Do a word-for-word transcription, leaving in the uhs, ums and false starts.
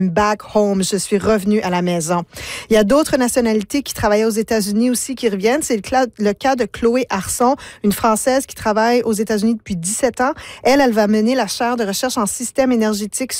Back home, je suis revenue à la maison. Il y a d'autres nationalités qui travaillaient aux États-Unis aussi qui reviennent. C'est le, cla- le cas de Chloé Arson, une Française qui travaille aux États-Unis depuis dix-sept ans. Elle, elle va mener la chaire de recherche en système énergétique